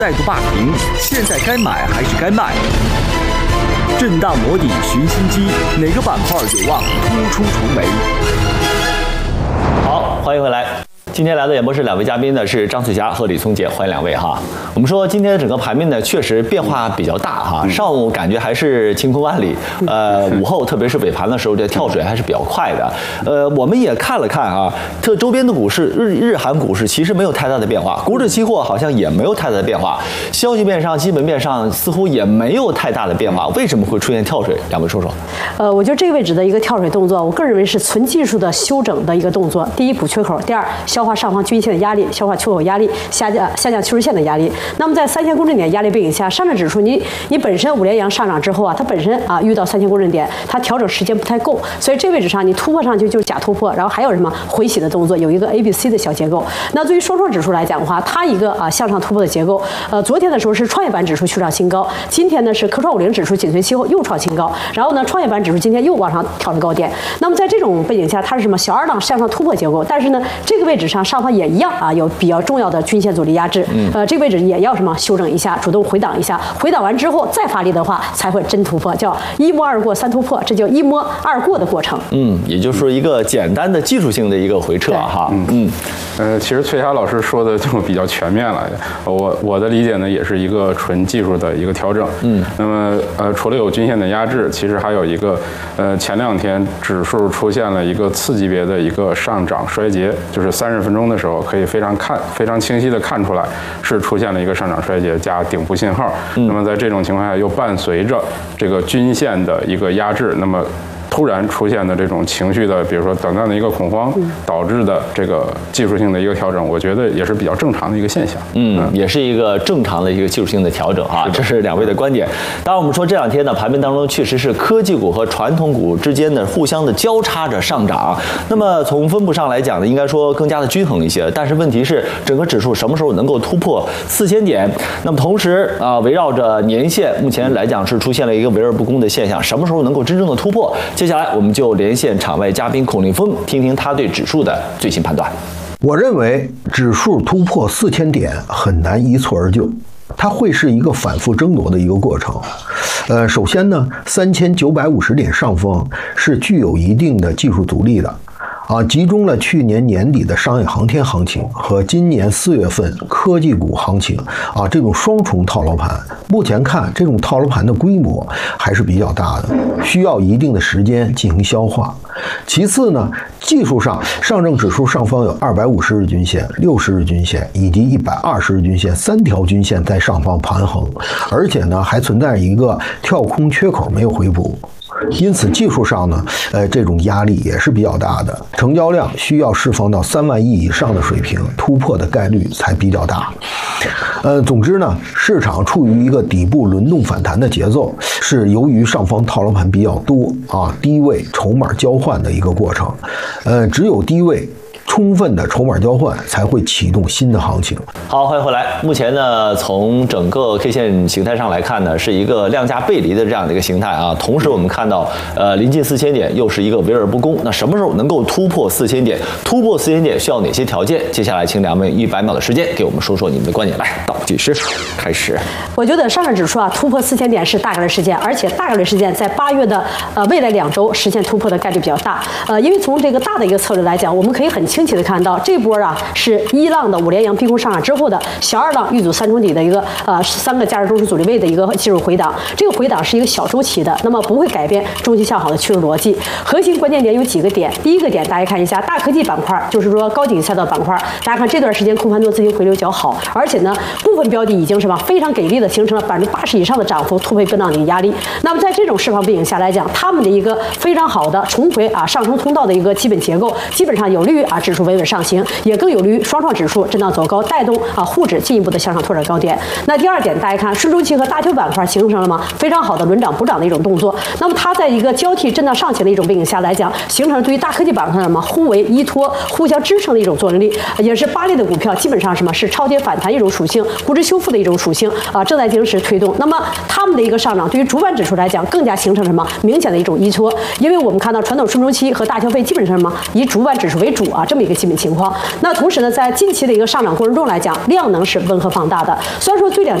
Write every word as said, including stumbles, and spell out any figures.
再度霸屏，现在该买还是该卖？震荡磨底寻新机，哪个板块有望突出重围？ 好，欢迎回来。今天来到演播室两位嘉宾呢是张翠霞和李聪杰，欢迎两位哈。我们说今天整个盘面呢确实变化比较大哈，上午感觉还是晴空万里，呃，午后特别是尾盘的时候，这跳水还是比较快的。呃，我们也看了看啊，这周边的股市日日韩股市其实没有太大的变化，股指期货好像也没有太大的变化，消息面上、基本面上似乎也没有太大的变化，为什么会出现跳水？两位说说。 呃，我觉得这个位置的一个跳水动作，我个人认为是纯技术的修整的一个动作。第一，补缺口；第二，消化上方均线的压力，消化缺口压力，下降下降趋势线的压力。那么在三千公准点压力背景下，上证指数你你本身五连阳上涨之后啊，它本身啊遇到三千公准点，它调整时间不太够，所以这位置上你突破上去就是假突破，然后还有什么回洗的动作，有一个 A B C 的小结构。那对于双创指数来讲的话，它一个啊向上突破的结构，呃，昨天的时候是创业板指数去创新高，今天呢是科创五零指数紧随其后又创新高，然后呢创业板指数今天又往上挑了高点。那么在这种背景下，它是什么小二浪向上突破结构，但是呢这个位置上上方也一样啊有比较重要的均线阻力压制，呃这个位置也要什么修正一下，主动回档一下，回档完之后再发力的话才会真突破，叫一摸二过三突破，这叫一摸二过的过程。 嗯，也就是说一个简单的技术性的一个回撤哈。 嗯嗯，呃，其实翠霞老师说的就比较全面了。我我的理解呢，也是一个纯技术的一个调整。嗯，那么呃，除了有均线的压制，其实还有一个呃，前两天指数出现了一个次级别的一个上涨衰竭，就是三十分钟的时候可以非常看非常清晰的看出来是出现了一个上涨衰竭加顶部信号。嗯、那么在这种情况下，又伴随着这个均线的一个压制，那么突然出现的这种情绪的，比如说短暂的一个恐慌导致的这个技术性的一个调整，我觉得也是比较正常的一个现象。 嗯，也是一个正常的一个技术性的调整啊，这是两位的观点。当然，我们说这两天呢，盘面当中确实是科技股和传统股之间的互相的交叉着上涨。那么从分布上来讲呢，应该说更加的均衡一些。但是问题是，整个指数什么时候能够突破四千点？那么同时啊，围绕着年线，目前来讲是出现了一个围而不攻的现象，什么时候能够真正的突破？接下来我们就连线场外嘉宾孔令峰，听听他对指数的最新判断。 我认为指数突破四千点很难一蹴而就，它会是一个反复争夺的一个过程。呃，首先呢，三千九百五十点上方是具有一定的技术阻力的。啊，集中了去年年底的商业航天行情和今年四月份科技股行情啊，这种双重套牢盘，目前看这种套牢盘的规模还是比较大的，需要一定的时间进行消化。其次呢，技术上，上证指数上方有二百五十日均线、六十日均线以及一百二十日均线三条均线在上方盘横，而且呢还存在一个跳空缺口没有回补。因此，技术上呢，呃，这种压力也是比较大的，成交量需要释放到三万亿以上的水平，突破的概率才比较大。呃，总之呢，市场处于一个底部轮动反弹的节奏，是由于上方套牢盘比较多啊，低位筹码交换的一个过程。呃，只有低位充分的筹码交换才会启动新的行情。 好，欢迎回来。目前呢，从整个 K 线形态上来看呢，是一个量价背离的这样的一个形态啊。同时，我们看到，呃，临近四千点，又是一个围而不攻。那什么时候能够突破四千点？突破四千点需要哪些条件？接下来，请两位一百秒的时间给我们说说你们的观点。来，倒计时开始。 我觉得上证指数啊，突破四千点是大概率事件，而且大概率事件在八月的呃未来两周实现突破的概率比较大。呃，因为从这个大的一个策略来讲，我们可以很清晰的看到，这波啊是一浪的五连阳逼空上涨之后的小二浪遇阻三重底的一个呃三个价值中枢阻力位的一个技术回档。这个回档是一个小周期的，那么不会改变中期向好的趋势逻辑。核心关键点有几个点，第一个点大家看一下大科技板块，就是说高景赛道板块，大家看这段时间空盘多资金回流较好，而且呢部分标的已经什么非常给力的形成了百分之八十以上的涨幅，突破震荡的一个压力。那么在这种市场背景下来讲，他们的一个非常好的重回啊上升通道的一个基本结构，基本上有利于啊指数稳稳上行，也更有利于双创指数震荡走高，带动啊沪指进一步的向上拓展高点。那第二点，大家看顺周期和大球板块形成了吗？非常好的轮涨补涨的一种动作。那么它在一个交替震荡上行的一种背景下来讲，形成了对于大科技板块什么互为依托、互相支撑的一种作用力，也是八类的股票基本上什么是超跌反弹一种属性，估值修复的一种属性啊，正在进行推动。那么它们的一个上涨，对于主板指数来讲，更加形成什么明显的一种依托，因为我们看到传统顺周期和大消费基本上什么以主板指数为主啊，这么么一个基本情况。那同时呢，在近期的一个上涨过程中来讲，量能是温和放大的。虽然说对两